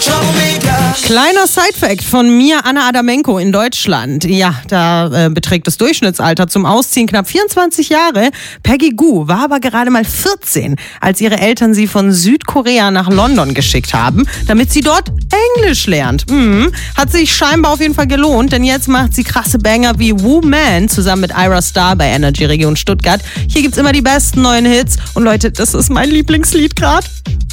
Kleiner Sidefact von mir, Anna Adamenko in Deutschland. Ja, da beträgt das Durchschnittsalter zum Ausziehen knapp 24 Jahre. Peggy Gou war aber gerade mal 14, als ihre Eltern sie von Südkorea nach London geschickt haben, damit sie dort Englisch lernt. Hat sich scheinbar auf jeden Fall gelohnt, denn jetzt macht sie krasse Banger wie Woo Man zusammen mit Ira Star bei Energy Region Stuttgart. Hier gibt's immer die besten neuen Hits und Leute, das ist mein Lieblingslied gerade.